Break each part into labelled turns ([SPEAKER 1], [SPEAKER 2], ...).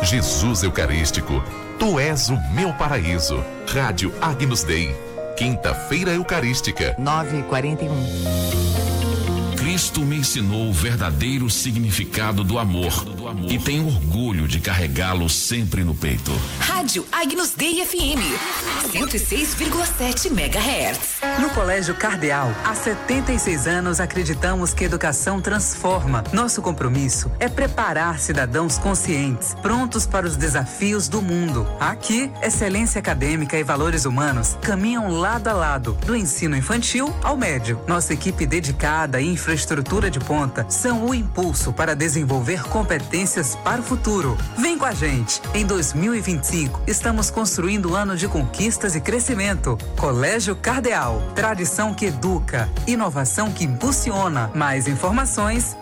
[SPEAKER 1] Jesus Eucarístico, Tu és o meu paraíso. Rádio Agnus Dei. Quinta-feira Eucarística.
[SPEAKER 2] 9h41.
[SPEAKER 3] Cristo me ensinou o verdadeiro significado do amor e tenho orgulho de carregá-lo sempre no peito.
[SPEAKER 4] Rádio Agnus Dei FM 106,7 MHz.
[SPEAKER 2] No Colégio Cardeal, há 76 anos acreditamos que educação transforma. Nosso compromisso é preparar cidadãos conscientes, prontos para os desafios do mundo. Aqui, excelência acadêmica e valores humanos caminham lado a lado, do ensino infantil ao médio. Nossa equipe dedicada e infraestrutura de ponta são o impulso para desenvolver competências para o futuro. Vem com a gente. Em 2025, estamos construindo um ano de conquistas e crescimento. Colégio Cardeal, tradição que educa, inovação que impulsiona. Mais informações,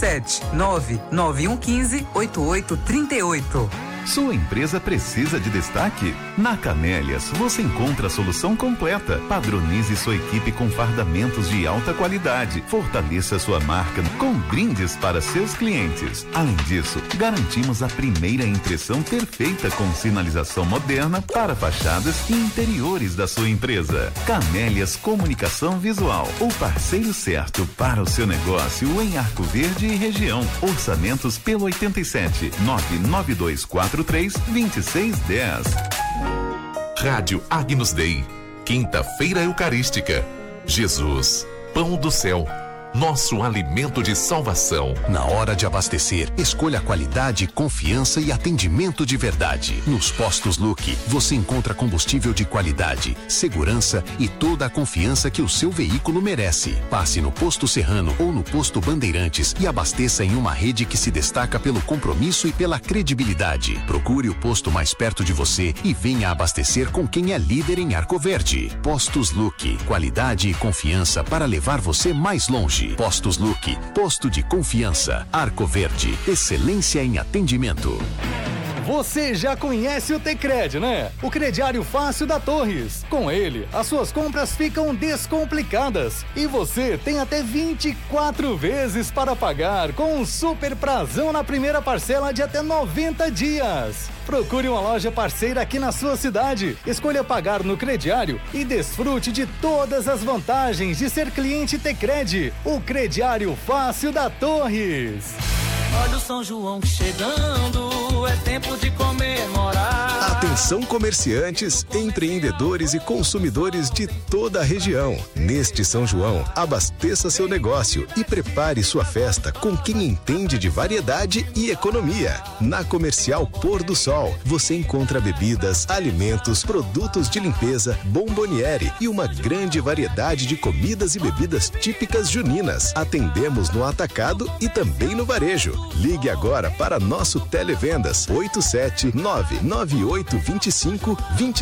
[SPEAKER 2] 87991158838.
[SPEAKER 5] Sua empresa precisa de destaque? Na Camélias, você encontra a solução completa. Padronize sua equipe com fardamentos de alta qualidade. Fortaleça sua marca com brindes para seus clientes. Além disso, garantimos a primeira impressão perfeita com sinalização moderna para fachadas e interiores da sua empresa. Camélias Comunicação Visual, o parceiro certo para o seu negócio em Arco Verde e região. Orçamentos pelo 87 99243 2610.
[SPEAKER 1] Rádio Agnus Dei. Quinta-feira Eucarística. Jesus, Pão do Céu, nosso alimento de salvação.
[SPEAKER 6] Na hora de abastecer, escolha qualidade, confiança e atendimento de verdade. Nos postos Luque, você encontra combustível de qualidade, segurança e toda a confiança que o seu veículo merece. Passe no Posto Serrano ou no Posto Bandeirantes e abasteça em uma rede que se destaca pelo compromisso e pela credibilidade. Procure o posto mais perto de você e venha abastecer com quem é líder em Arco Verde. Postos Luque, qualidade e confiança para levar você mais longe. Postos Luque, posto de confiança. Arco Verde, excelência em atendimento.
[SPEAKER 7] Você já conhece o Tecred, né? O crediário fácil da Torres. Com ele, as suas compras ficam descomplicadas e você tem até 24 vezes para pagar com um super prazão na primeira parcela de até 90 dias. Procure uma loja parceira aqui na sua cidade. Escolha pagar no crediário e desfrute de todas as vantagens de ser cliente Tecred, o crediário fácil da Torres.
[SPEAKER 8] Olha o São João chegando, é tempo de comemorar.
[SPEAKER 9] Atenção comerciantes, empreendedores e consumidores de toda a região. Neste São João, abasteça seu negócio e prepare sua festa com quem entende de variedade e economia. Na Comercial Pôr do Sol, você encontra bebidas, alimentos, produtos de limpeza, bomboniere e uma grande variedade de comidas e bebidas típicas juninas. Atendemos no atacado e também no varejo. Ligue agora para nosso Televendas 8799825